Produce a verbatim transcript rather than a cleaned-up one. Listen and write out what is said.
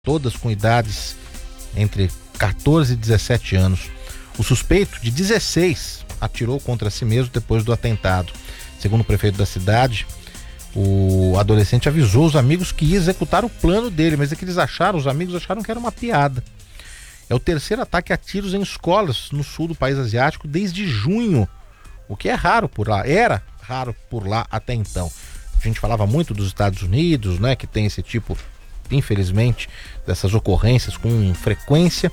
todas com idades entre quatorze e dezessete anos. O suspeito, de dezesseis, atirou contra si mesmo depois do atentado. Segundo o prefeito da cidade, o adolescente avisou os amigos que ia executar o plano dele, mas é que eles acharam, os amigos acharam que era uma piada. É o terceiro ataque a tiros em escolas no sul do país asiático desde junho, o que é raro por lá, era raro por lá até então. A gente falava muito dos Estados Unidos, né, que tem esse tipo, infelizmente, dessas ocorrências com frequência.